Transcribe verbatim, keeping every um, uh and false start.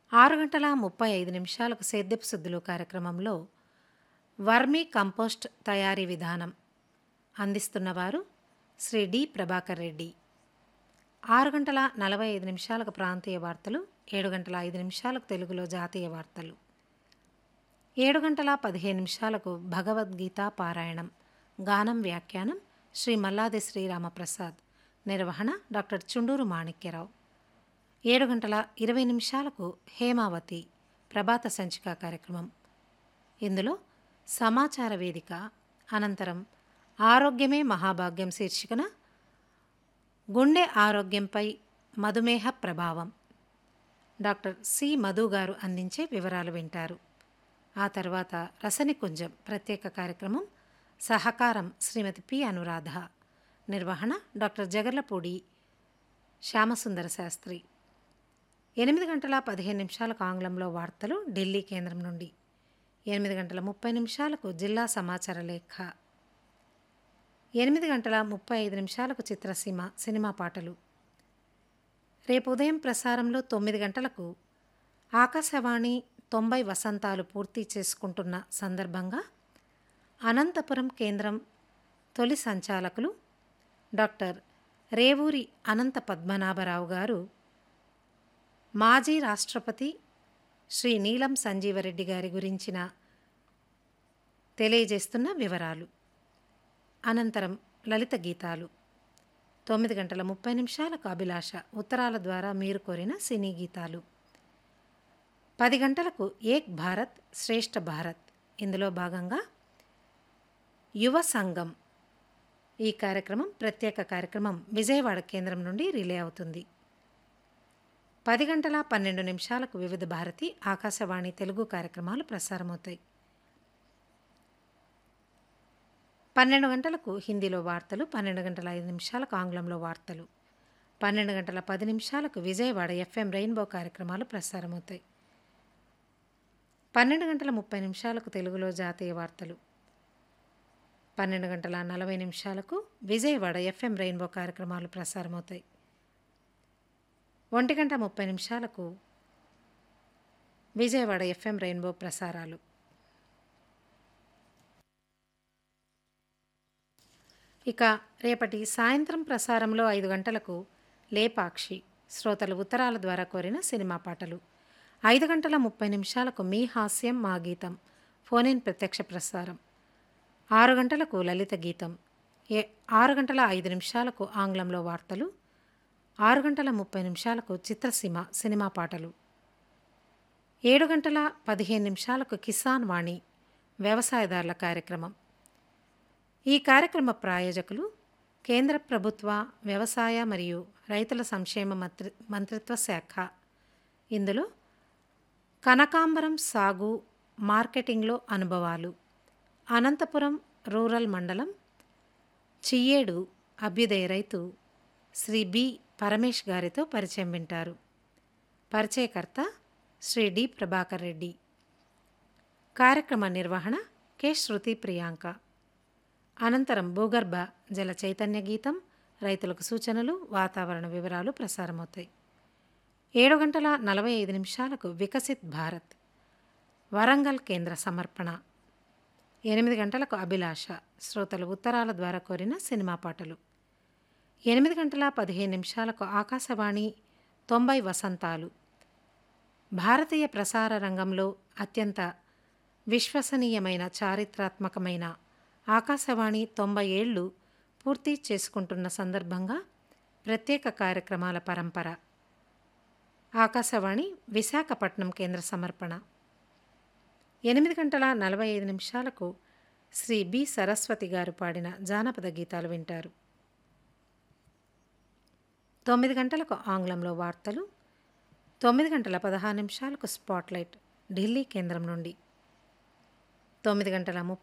ఆరు గంటల ముప్పై ఐదు నిమిషాలకు సేద్యపు సుద్దులు కార్యక్రమంలో వర్మీ కంపోస్ట్ తయారీ విధానం అందిస్తున్నవారు శ్రీ డి ప్రభాకర్ రెడ్డి. ఆరు గంటల నలభై ఐదు నిమిషాలకు ప్రాంతీయ వార్తలు, ఏడు గంటల ఐదు నిమిషాలకు తెలుగులో జాతీయ వార్తలు, ఏడు గంటల పదిహేను నిమిషాలకు భగవద్గీత పారాయణం, గానం వ్యాఖ్యానం శ్రీ మల్లాది శ్రీరామప్రసాద్, నిర్వహణ డాక్టర్ చుండూరు మాణిక్యరావు. ఏడు గంటల ఇరవై నిమిషాలకు హేమావతి ప్రభాత సంచిక కార్యక్రమం. ఇందులో సమాచార వేదిక అనంతరం ఆరోగ్యమే మహాభాగ్యం శీర్షికన గుండె ఆరోగ్యంపై మధుమేహ ప్రభావం డాక్టర్ సి మధు గారు అందించే వివరాలు వింటారు. ఆ తర్వాత రసనికుంజం ప్రత్యేక కార్యక్రమం, సహకారం శ్రీమతి పి అనురాధ, నిర్వహణ డాక్టర్ జగర్లపూడి శ్యామసుందర శాస్త్రి. ఎనిమిది గంటల పదిహేను నిమిషాలకు ఆంగ్లంలో వార్తలు ఢిల్లీ కేంద్రం నుండి, ఎనిమిది గంటల ముప్పై నిమిషాలకు జిల్లా సమాచార లేఖ, ఎనిమిది గంటల ముప్పై ఐదు నిమిషాలకు చిత్రసీమ సినిమా పాటలు. రేపు ఉదయం ప్రసారంలో తొమ్మిది గంటలకు ఆకాశవాణి తొంభై వసంతాలు పూర్తి చేసుకుంటున్న సందర్భంగా అనంతపురం కేంద్రం తొలి సంచాలకులు డాక్టర్ రేవూరి అనంత పద్మనాభరావు గారు మాజీ రాష్ట్రపతి శ్రీ నీలం సంజీవరెడ్డి గారి గురించిన తెలియజేస్తున్న వివరాలు. అనంతరం లలిత గీతాలు. తొమ్మిది గంటల ముప్పై నిమిషాలకు అభిలాష ఉత్తరాల ద్వారా మీరు కోరిన సినీ గీతాలు. పది గంటలకు ఏక్ భారత్ శ్రేష్ఠ భారత్, ఇందులో భాగంగా యువ సంఘం ఈ కార్యక్రమం ప్రత్యేక కార్యక్రమం విజయవాడ కేంద్రం నుండి రిలే అవుతుంది. పది గంటల పన్నెండు నిమిషాలకు వివిధ భారతి ఆకాశవాణి తెలుగు కార్యక్రమాలు ప్రసారమవుతాయి. పన్నెండు గంటలకు హిందీలో వార్తలు, పన్నెండు గంటల ఐదు నిమిషాలకు ఆంగ్లంలో వార్తలు, పన్నెండు గంటల పది నిమిషాలకు విజయవాడ ఎఫ్ఎం రెయిన్బో కార్యక్రమాలు ప్రసారమవుతాయి. పన్నెండు గంటల ముప్పై నిమిషాలకు తెలుగులో జాతీయ వార్తలు, పన్నెండు గంటల నలభై నిమిషాలకు విజయవాడ ఎఫ్ఎం రెయిన్బో కార్యక్రమాలు ప్రసారమవుతాయి. ఒంటి గంట ముప్పై నిమిషాలకు విజయవాడ ఎఫ్ఎం రెయిన్బో ప్రసారాలు. ఇక రేపటి సాయంత్రం ప్రసారంలో ఐదు గంటలకు లేపాక్షి శ్రోతలు ఉత్తరాల ద్వారా కోరిన సినిమా పాటలు, ఐదు గంటల ముప్పై నిమిషాలకు మీ హాస్యం మా గీతం ఫోన్-ఇన్ ప్రత్యక్ష ప్రసారం, ఆరు గంటలకు లలిత గీతం, ఏ ఆరు గంటల ఐదు నిమిషాలకు ఆంగ్లంలో వార్తలు, ఆరు గంటల ముప్పై నిమిషాలకు చిత్రసీమ సినిమా పాటలు, ఏడు గంటల పదిహేను నిమిషాలకు కిసాన్ వాణి వ్యవసాయదారుల కార్యక్రమం. ఈ కార్యక్రమ ప్రాయోజకులు కేంద్ర ప్రభుత్వ వ్యవసాయ మరియు రైతుల సంక్షేమ మంత్రి మంత్రిత్వ శాఖ. ఇందులో కనకాంబరం సాగు మార్కెటింగ్లో అనుభవాలు అనంతపురం రూరల్ మండలం చియ్యేడు అభ్యుదయ రైతు శ్రీ బి పరమేష్ గారితో పరిచయం వింటారు. పరిచయకర్త శ్రీ డి ప్రభాకర్ రెడ్డి. కార్యక్రమ నిర్వహణ కె శృతి ప్రియాంక. అనంతరం భూగర్భ జల చైతన్య గీతం, రైతులకు సూచనలు, వాతావరణ వివరాలు ప్రసారమవుతాయి. ఏడు గంటల నలభై ఐదు నిమిషాలకు వికసిత్ భారత్ వరంగల్ కేంద్ర సమర్పణ. ఎనిమిది గంటలకు అభిలాష శ్రోతలు ఉత్తరాల ద్వారా కోరిన సినిమా పాటలు. ఎనిమిది గంటల పదిహేను నిమిషాలకు ఆకాశవాణి తొంభై వసంతాలు భారతీయ ప్రసార రంగంలో అత్యంత విశ్వసనీయమైన చారిత్రాత్మకమైన ఆకాశవాణి తొంభై ఏళ్లు పూర్తి చేసుకుంటున్న సందర్భంగా ప్రత్యేక కార్యక్రమాల పరంపర. ఆకాశవాణి విశాఖపట్నం కేంద్ర సమర్పణ. ఎనిమిది గంటల నలభై ఐదు నిమిషాలకు శ్రీ బి సరస్వతి గారు పాడిన జానపద గీతాలు వింటారు. తొమ్మిది గంటలకు ఆంగ్లంలో వార్తలు, తొమ్మిది గంటల పదహారు నిమిషాలకు స్పాట్లైట్ ఢిల్లీ కేంద్రం నుండి, తొమ్మిది గంటల ముప్పై